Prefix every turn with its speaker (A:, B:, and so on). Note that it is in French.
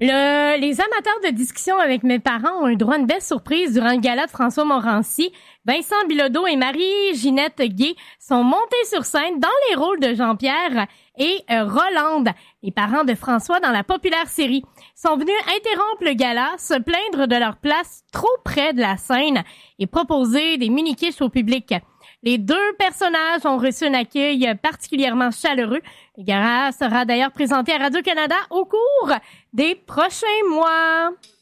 A: Les amateurs de discussion avec mes parents ont eu droit à une belle surprise durant le gala de François Morancy. Vincent Bilodeau et Marie-Ginette Gay sont montés sur scène dans les rôles de Jean-Pierre et Rolande, les parents de François dans la populaire série. Ils sont venus interrompre le gala, se plaindre de leur place trop près de la scène et proposer des mini-quiches au public. Les deux personnages ont reçu un accueil particulièrement chaleureux. Le gala sera d'ailleurs présenté à Radio-Canada au cours des prochains mois.